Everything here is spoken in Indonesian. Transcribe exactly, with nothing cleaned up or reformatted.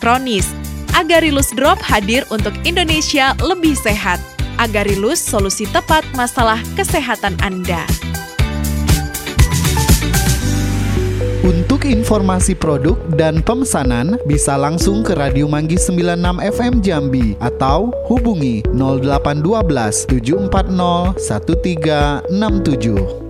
kronis. Agarilus Drop hadir untuk Indonesia lebih sehat. Agarilus, solusi tepat masalah kesehatan Anda. Untuk informasi produk dan pemesanan bisa langsung ke Radio Manggis sembilan puluh enam F M Jambi atau hubungi nol delapan satu dua tujuh empat nol satu tiga enam tujuh.